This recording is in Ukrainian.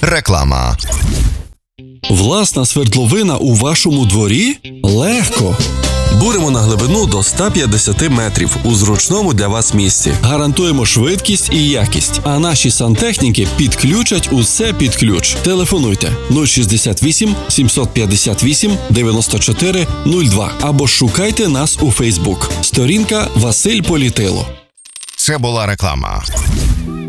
Реклама. Власна свердловина у вашому дворі? Легко! Буримо на глибину до 150 метрів у зручному для вас місці. Гарантуємо швидкість і якість, а наші сантехніки підключать усе під ключ. Телефонуйте 068 758 94 02 або шукайте нас у Фейсбук. Сторінка Василь Політило. Це була реклама.